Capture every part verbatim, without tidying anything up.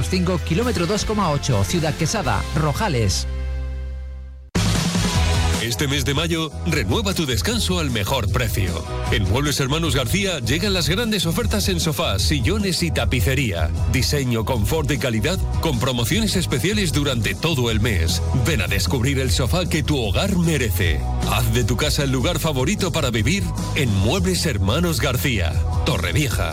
cinco, kilómetro dos coma ocho, Ciudad Quesada, Rojales. Este mes de mayo, renueva tu descanso al mejor precio. En Muebles Hermanos García llegan las grandes ofertas en sofás, sillones y tapicería. Diseño, confort y calidad con promociones especiales durante todo el mes. Ven a descubrir el sofá que tu hogar merece. Haz de tu casa el lugar favorito para vivir en Muebles Hermanos García, Torrevieja.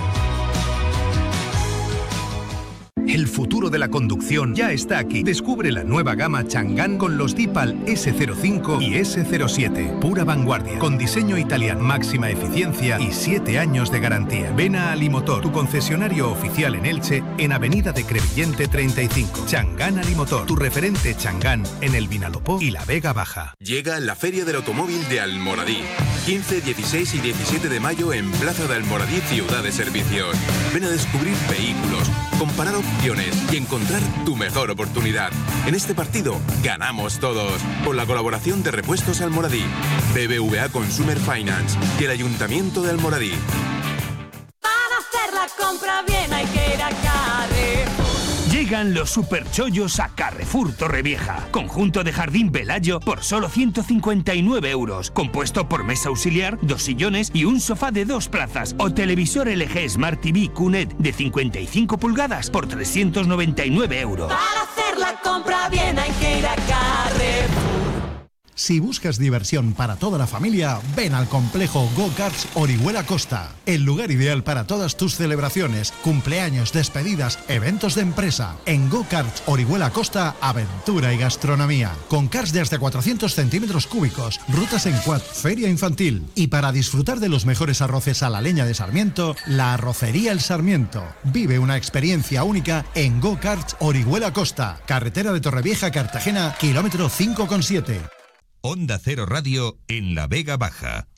El futuro de la conducción ya está aquí. Descubre la nueva gama Chang'an con los Deepal ese cero cinco y ese cero siete. Pura vanguardia, con diseño italiano, máxima eficiencia y siete años de garantía. Ven a Alimotor, tu concesionario oficial en Elche, en Avenida de Crevillente treinta y cinco. Chang'an Alimotor, tu referente Chang'an en el Vinalopó y la Vega Baja. Llega la Feria del Automóvil de Almoradí. quince, dieciséis y diecisiete de mayo en Plaza de Almoradí, Ciudad de Servicios. Ven a descubrir vehículos, comparar opciones y encontrar tu mejor oportunidad. En este partido ganamos todos, con la colaboración de Repuestos Almoradí, B B V A Consumer Finance y el Ayuntamiento de Almoradí. Para hacer la compra bien hay que ir a Carrefour. Llegan los superchollos a Carrefour Torrevieja. Conjunto de jardín Velayo por solo ciento cincuenta y nueve euros. Compuesto por mesa auxiliar, dos sillones y un sofá de dos plazas. O televisor L G Smart T V Q N E T de cincuenta y cinco pulgadas por trescientos noventa y nueve euros. Para hacer la compra bien hay que ir a Carrefour. Si buscas diversión para toda la familia, ven al complejo Go-Karts Orihuela Costa, el lugar ideal para todas tus celebraciones, cumpleaños, despedidas, eventos de empresa. En Go-Karts Orihuela Costa, aventura y gastronomía, con karts de hasta cuatrocientos centímetros cúbicos, rutas en quad, feria infantil. Y para disfrutar de los mejores arroces a la leña de Sarmiento, la Arrocería El Sarmiento. Vive una experiencia única en Go-Karts Orihuela Costa, carretera de Torrevieja, Cartagena, kilómetro cinco coma siete. Onda Cero Radio en la Vega Baja.